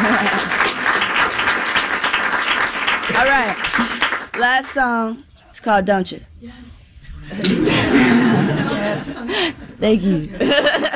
All right. Last song. It's called Don't You? Yes. Yes. Thank you.